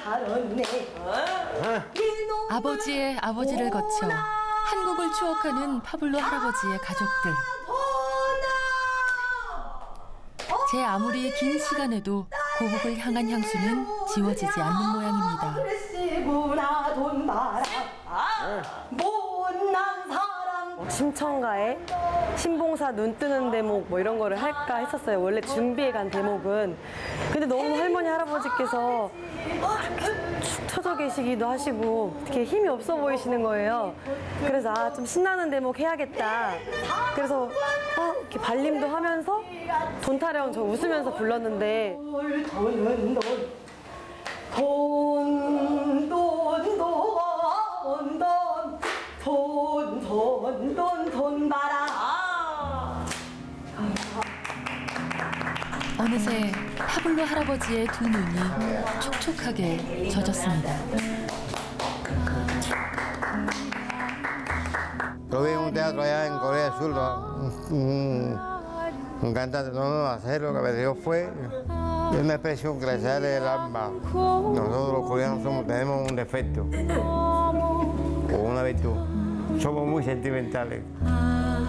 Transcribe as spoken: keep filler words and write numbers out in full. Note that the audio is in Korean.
아버지의 아버지를 거쳐 한국을 추억하는 파블로 할아버지의 가족들. 제 아무리 긴 시간에도 고국을 향한 향수는 지워지지 않는 모양입니다. 심청가에 신봉사 눈 뜨는 대목 뭐 이런 거를 할까 했었어요. 원래 준비해 간 대목은. 근데 너무 할머니 할아버지께서 이렇게 축 처져 계시기도 하시고 이렇게 힘이 없어 보이시는 거예요. 그래서 아, 좀 신나는 대목 해야겠다. 그래서 어, 이렇게 발림도 하면서 돈 타령 저 웃으면서 불렀는데 돈, 돈, 돈, 돈, 돈, 돈, 돈, 돈, 돈 봐라. 어느새 파블로 할아버지의 두 눈이 촉촉하게 젖었습니다. Yo vi un teatro allá en Corea del Sur, un, un cantante no lo hacer, lo que me dio fue una expresión que le sale del alma. Nosotros los coreanos somos, tenemos un defecto o una virtud, somos muy sentimentales.